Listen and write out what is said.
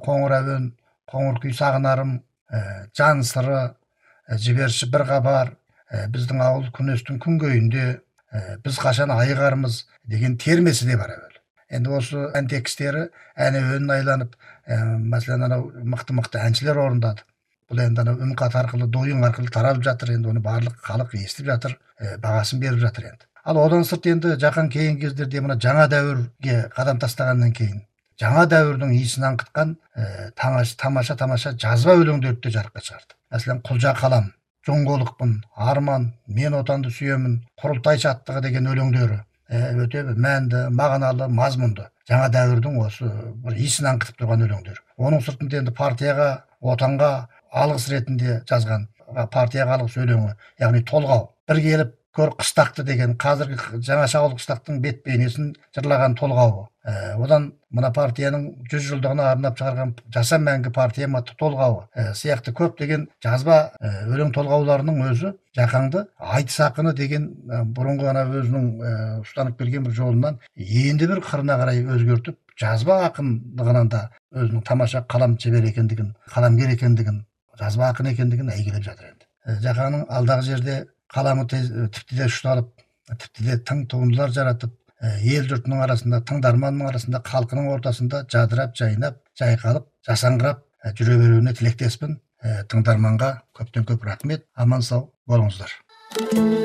қоңыр әуен, қоңыр күй сағынарым, жан сыры, жіберші бір хабар, біздің ауыл күнестің күнгейінде, біз қашан айығармыз деген термесі де бар әуелі. Енді осы ән текстері ән әуенін айланып, мәселен анау мықты әншілер орындады. Бұл енді анау үн қат арқылы, дойын арқылы таралып жатыр, енді оны барлық халық естіп жатыр, бағасын беріп жатыр енді. Ал одан сырт енді жақын кейінгі кездерде мына жаңа дәуірге қадам тастағаннан кейін жаңа дәуірдің иісін аңқытқан тамаша жазба өлеңдерді де жарыққа шығарды. Мәселен, құлжа қалам, жоңғолықпын, арман, мен отанды сүйемін, құрылтайшы аттығы деген өлеңдері өте мәнді, мағыналы, мазмұнды. Жаңа дәуірдің осы бір иісін аңқытып тұрған өлеңдер. Оның сыртында енді партияға, отанға алғыс ретінде жазған партияға алғыс өлеңі, яғни толғау. Bir келіп көр қыстақты деген қазіргі жаңаша ауыл қыстақтың бет бейнесін жырлаған толғауы. Одан мына партияның 100 жылдығына арнап шығарған жаса мәңгі партия атты толғауы сияқты көп деген жазба өлең толғауларының өзі жақаңды айтыс ақыны деген бұрынғы ана өзінің ұстанып келген бір жолынан енді бір қырына қарай өзгертіп, жазба ақындығынан да өзінің тамаша қалам шебер екендігін, қаламгер екендігін, жазба ақын екендігін әйгілеп жатыр енді. Жақаңның алдағы жерде қаламы тіпті де ұшталып, тіпті де тың туындылар жаратып, ел жұртының арасында, тыңдарманның арасында, халқының ортасында жадырап, жайнап, жайқалып, жасаңғырап жүре беруіне тілектеспін. Тыңдарманға көптен көп рахмет. Аман сау болыңыздар.